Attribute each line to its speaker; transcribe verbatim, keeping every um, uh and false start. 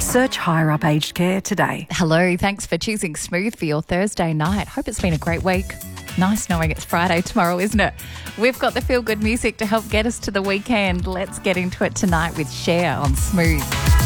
Speaker 1: Search Higher Up Aged Care today.
Speaker 2: Hello, thanks for choosing Smooth for your Thursday night. Hope it's been a great week. Nice knowing it's Friday tomorrow, isn't it? We've got the feel-good music to help get us to the weekend. Let's get into it tonight with Cher on Smooth.